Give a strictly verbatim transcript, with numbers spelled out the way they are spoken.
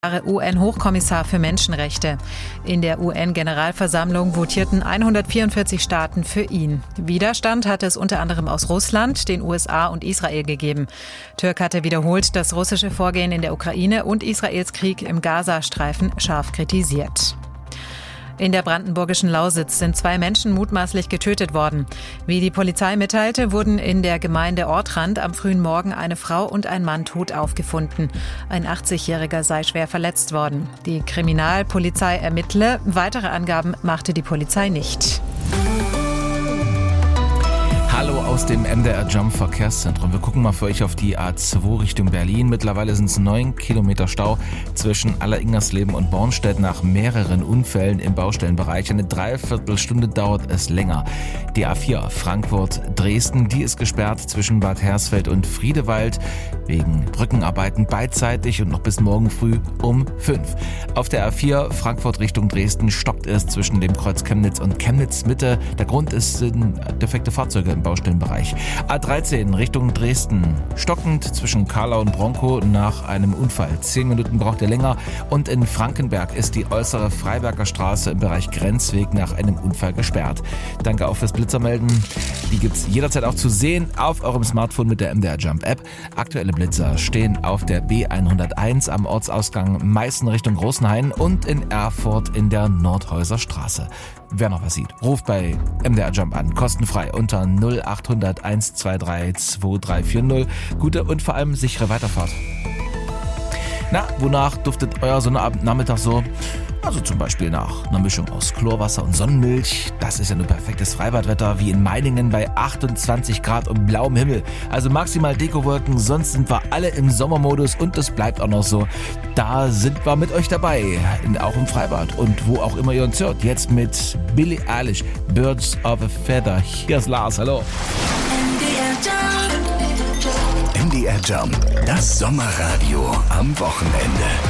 U N-Hochkommissar für Menschenrechte. In der U N-Generalversammlung votierten hundertvierundvierzig Staaten für ihn. Widerstand hatte es unter anderem aus Russland, den U S A und Israel gegeben. Türk hatte wiederholt das russische Vorgehen in der Ukraine und Israels Krieg im Gazastreifen scharf kritisiert. In der brandenburgischen Lausitz sind zwei Menschen mutmaßlich getötet worden. Wie die Polizei mitteilte, wurden in der Gemeinde Ortrand am frühen Morgen eine Frau und ein Mann tot aufgefunden. Ein achtzigjähriger sei schwer verletzt worden. Die Kriminalpolizei ermittle. Weitere Angaben machte die Polizei nicht. Hallo aus dem M D R Jump Verkehrszentrum. Wir gucken mal für euch auf die A zwei Richtung Berlin. Mittlerweile sind es neun Kilometer Stau zwischen Aller-Ingersleben und Bornstedt nach mehreren Unfällen im Baustellenbereich. Eine Dreiviertelstunde dauert es länger. Die A vier Frankfurt-Dresden, die ist gesperrt zwischen Bad Hersfeld und Friedewald wegen Brückenarbeiten beidseitig und noch bis morgen früh um fünf. Auf der A vier Frankfurt Richtung Dresden stockt es zwischen dem Kreuz Chemnitz und Chemnitz Mitte. Der Grund ist sind defekte Fahrzeuge im Baustellenbereich. A dreizehn Richtung Dresden, stockend zwischen Karlau und Bronkow nach einem Unfall. Zehn Minuten braucht er länger. Und in Frankenberg ist die äußere Freiberger Straße im Bereich Grenzweg nach einem Unfall gesperrt. Danke auch fürs Blitzermelden. Die gibt's jederzeit auch zu sehen auf eurem Smartphone mit der M D R Jump App. Aktuelle Blitzer stehen auf der B hunderteins am Ortsausgang Meißen Richtung Großenhain und in Erfurt in der Nordhäuser Straße. Wer noch was sieht, ruft bei M D R Jump an, kostenfrei unter null acht hundert eins zwei drei zwei drei vier null. Gute und vor allem sichere Weiterfahrt. Na, wonach duftet euer Sonnabendnachmittag so? Also zum Beispiel nach einer Mischung aus Chlorwasser und Sonnenmilch. Das ist ja nur perfektes Freibadwetter, wie in Meiningen bei achtundzwanzig Grad und blauem Himmel. Also maximal Dekowolken, sonst sind wir alle im Sommermodus und das bleibt auch noch so. Da sind wir mit euch dabei, in, auch im Freibad und wo auch immer ihr uns hört. Jetzt mit Billie Eilish, Birds of a Feather. Hier ist Lars, hallo. M D R Jump, das Sommerradio am Wochenende.